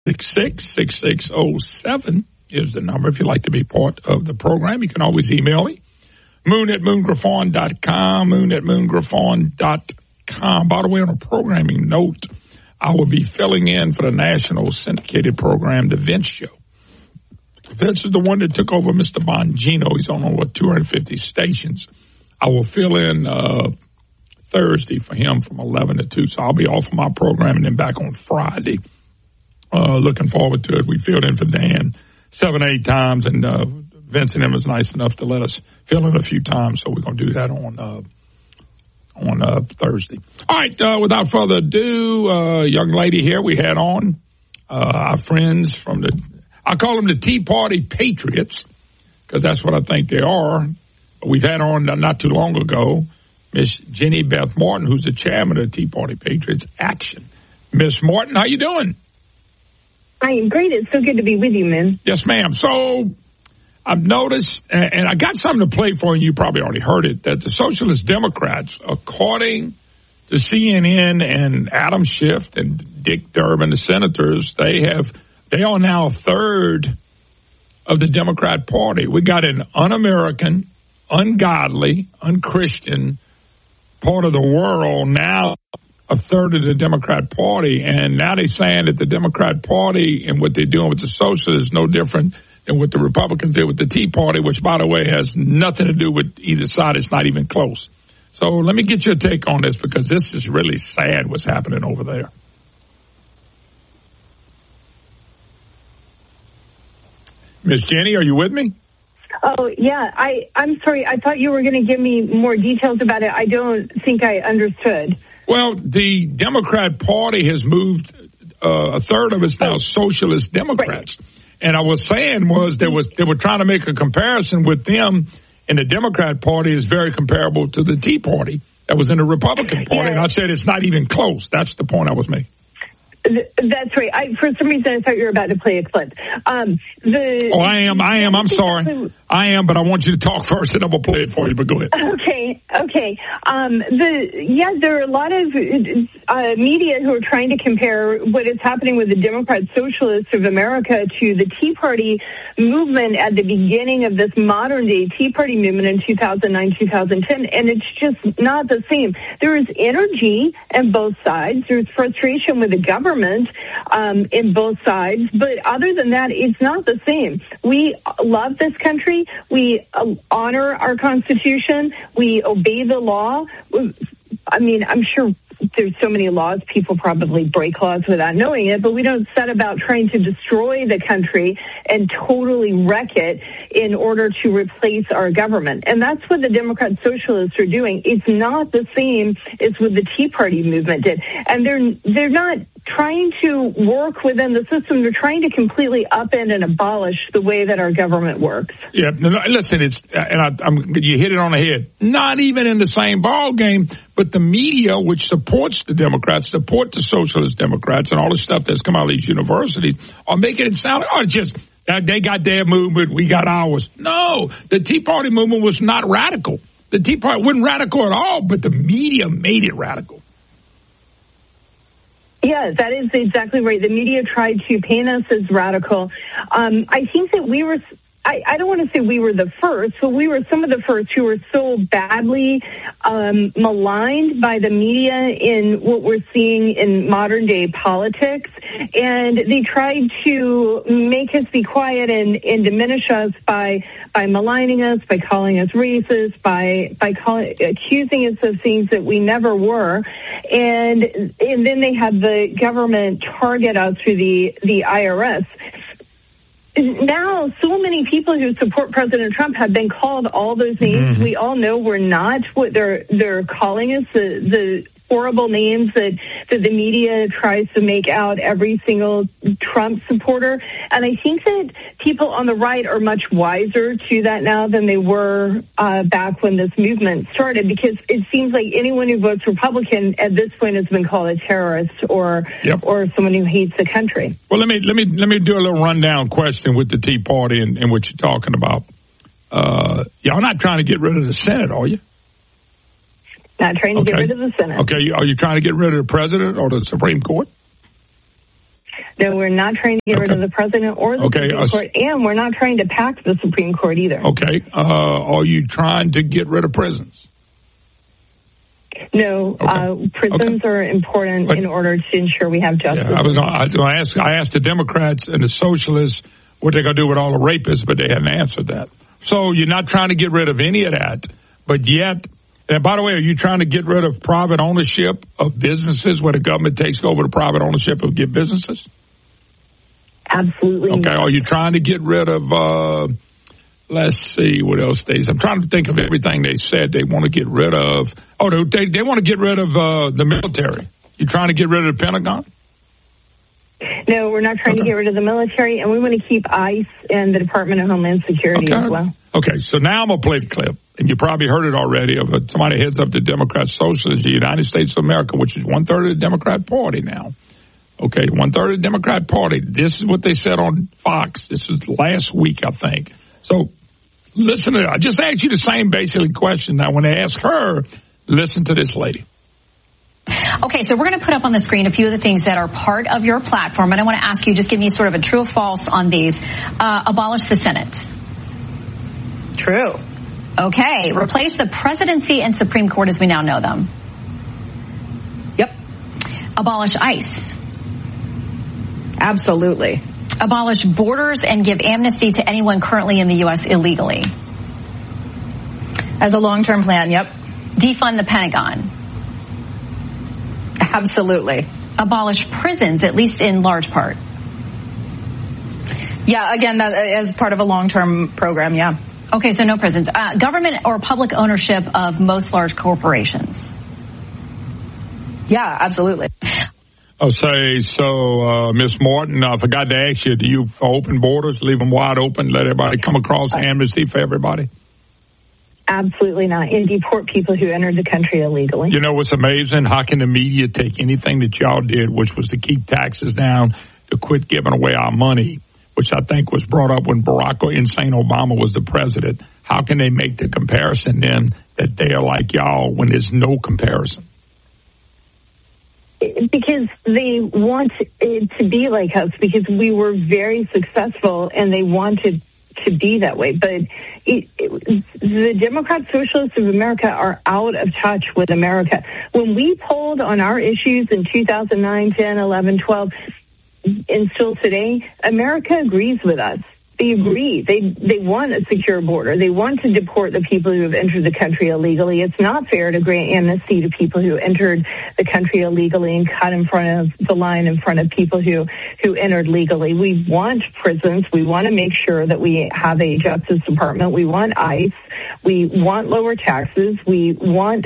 866-6607 is the number if you'd like to be part of the program. You can always email me, moon@moongriffon.com, moon@moongriffon.com. By the way, on a programming note, I will be filling in for the national syndicated program, The Vince Show. Vince is the one that took over Mr. Bongino. He's on over 250 stations. I will fill in Thursday for him from 11 to 2, so I'll be off of my program and then back on Friday. Looking forward to it. We filled in for Dan 7, 8 times, and Vince and him was nice enough to let us fill in a few times, so we're going to do that on Thursday. All right, without further ado, young lady here we had on, our friends from I call them the Tea Party Patriots, because that's what I think they are. We've had on not too long ago Miss Jenny Beth Morton, who's the chairman of the Tea Party Patriots Action. Miss Morton, how you doing? I am great. It's so good to be with you, man. Yes, ma'am. So I've noticed, and I got something to play for you, and you probably already heard it, that the Socialist Democrats, according to CNN and Adam Schiff and Dick Durbin, the senators, they are now a third of the Democrat Party. We got an un-American, ungodly, unchristian part of the world now a third of the Democrat Party, and now they're saying that the Democrat Party and what they're doing with the socialists is no different than what the Republicans did with the Tea Party, which, by the way, has nothing to do with either side. It's not even close. So let me get your take on this, because this is really sad what's happening over there. Miss Jenny, are you with me? Oh, yeah. I'm sorry. I thought you were going to give me more details about it. I don't think I understood. Well, the Democrat Party has moved, a third of it's now Socialist Democrats. Right. And I was saying they were trying to make a comparison with them, and the Democrat Party is very comparable to the Tea Party that was in the Republican Party. Yeah. And I said it's not even close. That's the point I was making. That's right. For some reason, I thought you were about to play a clip. I am. I'm sorry. I am, but I want you to talk first, and I'm going to play it for you, but go ahead. Okay. There are a lot of media who are trying to compare what is happening with the Democrat Socialists of America to the Tea Party movement at the beginning of this modern-day Tea Party movement in 2009, 2010, and it's just not the same. There is energy on both sides. There's frustration with the government in both sides, but other than that, it's not the same. We love this country. We honor our Constitution. We obey the law. I mean, I'm sure there's so many laws, people probably break laws without knowing it, but we don't set about trying to destroy the country and totally wreck it in order to replace our government. And that's what the Democrat Socialists are doing. It's not the same as what the Tea Party movement did. And they're not trying to work within the system. They're trying to completely upend and abolish the way that our government works. Yeah, listen, you hit it on the head. Not even in the same ball game, but the media, which supports the Democrats, support the Socialist Democrats, and all the stuff that's come out of these universities, are making it sound like, they got their movement, we got ours. No, the Tea Party movement was not radical. The Tea Party wasn't radical at all, but the media made it radical. Yeah, that is exactly right. The media tried to paint us as radical. I think that we were, I don't want to say we were the first, but we were some of the first who were so badly maligned by the media in what we're seeing in modern day politics. And they tried to make us be quiet and diminish us by maligning us, by calling us racist, by accusing us of things that we never were. And then they had the government target us through the IRS. Now, so many people who support President Trump have been called all those names. Mm-hmm. We all know we're not what they're calling us, the horrible names that the media tries to make out every single Trump supporter. And I think that people on the right are much wiser to that now than they were back when this movement started, because it seems like anyone who votes Republican at this point has been called a terrorist or someone who hates the country. Well, let me do a little rundown question with the Tea Party and what you're talking about. Y'all not trying to get rid of the Senate, are you? Not trying to get rid of the Senate. Okay, are you trying to get rid of the president or the Supreme Court? No, we're not trying to get rid of the president or the Supreme Court, and we're not trying to pack the Supreme Court either. Okay. Are you trying to get rid of prisons? No, prisons are important in order to ensure we have justice. Yeah, I asked the Democrats and the socialists what they're going to do with all the rapists, but they hadn't answered that. So you're not trying to get rid of any of that, but yet, and by the way, are you trying to get rid of private ownership of businesses where the government takes over the private ownership of businesses? Absolutely. Okay, are you trying to get rid of, let's see, what else I'm trying to think of everything they said they want to get rid of. Oh, they want to get rid of the military. You trying to get rid of the Pentagon? No, we're not trying to get rid of the military, and we want to keep ICE and the Department of Homeland Security as well. Okay, so now I'm going to play the clip, and you probably heard it already, of somebody heads up the Democrat Socialists, the United States of America, which is 1/3 of the Democrat Party now. Okay, 1/3 of the Democrat Party. This is what they said on Fox. This is last week, I think. So listen to it. I just asked you the same basic question. Now, when they ask her, listen to this lady. Okay, so we're going to put up on the screen a few of the things that are part of your platform, and I want to ask you, just give me sort of a true or false on these. Abolish the Senate. True. Okay, replace the presidency and Supreme Court as we now know them. Yep. Abolish ICE. Absolutely. Abolish borders and give amnesty to anyone currently in the U.S. illegally. As a long-term plan, yep. Defund the Pentagon. Absolutely. Abolish prisons, at least in large part. Yeah, again, that as part of a long-term program, yeah. Okay, so no prisons. Government or public ownership of most large corporations. Yeah, absolutely. I'll say, so, Ms. Morton, I forgot to ask you, do you open borders, leave them wide open, let everybody come across, amnesty for everybody? Absolutely not. And deport people who entered the country illegally. You know what's amazing? How can the media take anything that y'all did, which was to keep taxes down, to quit giving away our money, which I think was brought up when insane Obama was the president. How can they make the comparison then that they are like y'all when there's no comparison? Because they want it to be like us, because we were very successful and they wanted to be that way. But the Democrat Socialists of America are out of touch with America. When we polled on our issues in 2009, 10, 11, 12, and still today, America agrees with us. They agree. They want a secure border. They want to deport the people who have entered the country illegally. It's not fair to grant amnesty to people who entered the country illegally and cut in front of the line in front of people who entered legally. We want prisons. We want to make sure that we have a Justice Department. We want ICE. We want lower taxes. We want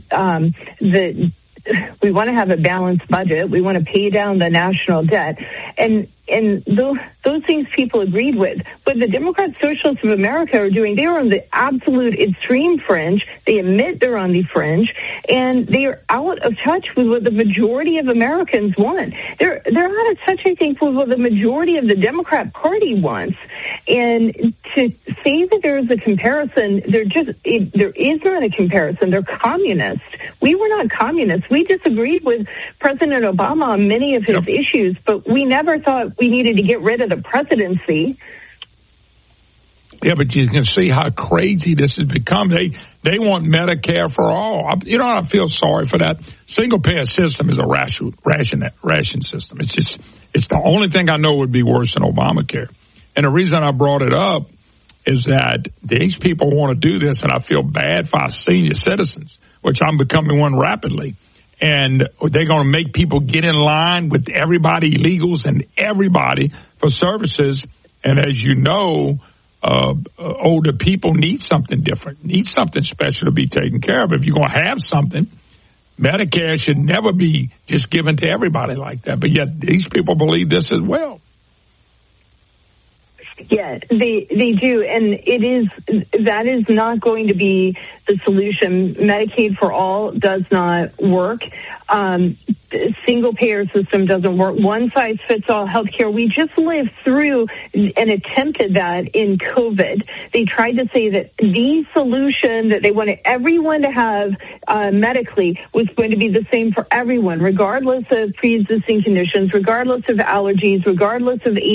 we want to have a balanced budget. We want to pay down the national debt. And those things people agreed with. What the Democrat Socialists of America are doing, they are on the absolute extreme fringe. They admit they're on the fringe, and they are out of touch with what the majority of Americans want. They're out of touch, I think, with what the majority of the Democrat Party wants. And to say that there is a comparison, there is not a comparison. They're communists. We were not communists. We disagreed with President Obama on many of his issues, but we never thought we needed to get rid of the presidency. Yeah, but you can see how crazy this has become. They want Medicare for all. You know, I feel sorry for that. Single-payer system is a ration system. It's the only thing I know would be worse than Obamacare. And the reason I brought it up is that these people want to do this, and I feel bad for our senior citizens, which I'm becoming one rapidly. And they're going to make people get in line with everybody, illegals and everybody, for services. And as you know, older people need something different, need something special to be taken care of. If you're going to have something, Medicare should never be just given to everybody like that. But yet these people believe this as well. Yeah, they do, and that is not going to be the solution. Medicaid for all does not work. Single payer system doesn't work. One size fits all healthcare. We just lived through and attempted that in COVID. They tried to say that the solution that they wanted everyone to have medically was going to be the same for everyone, regardless of pre-existing conditions, regardless of allergies, regardless of